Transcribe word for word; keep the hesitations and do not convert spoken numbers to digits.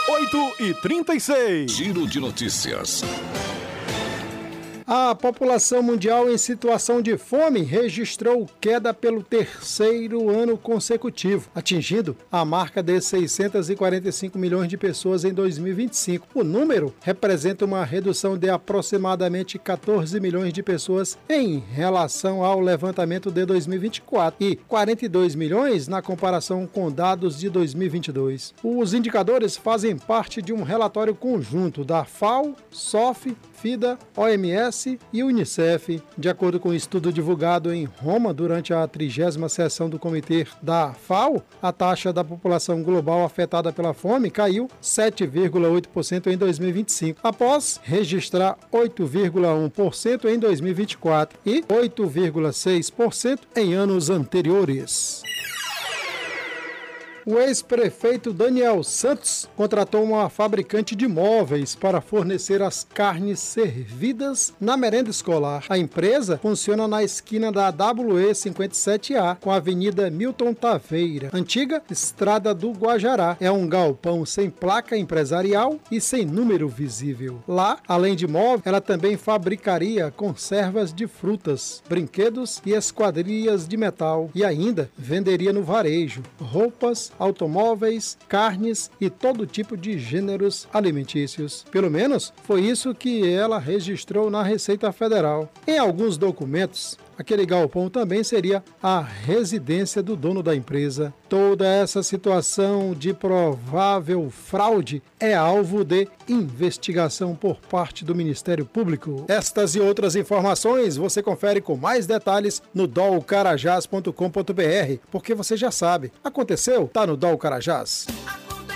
oito e trinta e seis. Giro de notícias. A população mundial em situação de fome registrou queda pelo terceiro ano consecutivo, atingindo a marca de seiscentos e quarenta e cinco milhões de pessoas em dois mil e vinte e cinco. O número representa uma redução de aproximadamente quatorze milhões de pessoas em relação ao levantamento de dois mil e vinte e quatro e quarenta e dois milhões na comparação com dados de dois mil e vinte e dois. Os indicadores fazem parte de um relatório conjunto da FAO, SOF, FIDA, O M S e Unicef. De acordo com o um estudo divulgado em Roma durante a trigésima sessão do Comitê da FAO, a taxa da população global afetada pela fome caiu sete vírgula oito por cento em dois mil e vinte e cinco, após registrar oito vírgula um por cento em dois mil e vinte e quatro e oito vírgula seis por cento em anos anteriores. O ex-prefeito Daniel Santos contratou uma fabricante de móveis para fornecer as carnes servidas na merenda escolar. A empresa funciona na esquina da W E cinquenta e sete A, com a Avenida Milton Taveira, antiga Estrada do Guajará. É um galpão sem placa empresarial e sem número visível. Lá, além de móveis, ela também fabricaria conservas de frutas, brinquedos e esquadrias de metal. E ainda venderia no varejo roupas, automóveis, carnes e todo tipo de gêneros alimentícios. Pelo menos foi isso que ela registrou na Receita Federal. Em alguns documentos, aquele galpão também seria a residência do dono da empresa. Toda essa situação de provável fraude é alvo de investigação por parte do Ministério Público. Estas e outras informações você confere com mais detalhes no dol carajás ponto com ponto br, porque você já sabe, aconteceu, tá no Dol Carajás.